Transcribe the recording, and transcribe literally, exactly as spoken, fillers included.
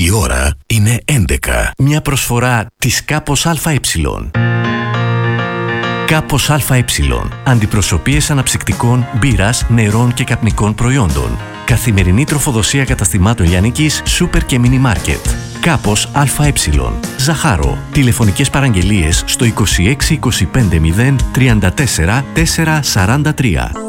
Η ώρα είναι έντεκα. Μια προσφορά της Κάπος ΑΕ. Κάπος ΑΕ. Αντιπροσωπείες αναψυκτικών, μπύρας, νερών και καπνικών προϊόντων. Καθημερινή τροφοδοσία καταστημάτων λιανικής, σούπερ και μίνι μάρκετ. Κάπος ΑΕ. Ζαχάρο. Τηλεφωνικές παραγγελίες στο είκοσι έξι είκοσι πέντε μηδέν τριάντα τέσσερα τετρακόσια σαράντα τρία.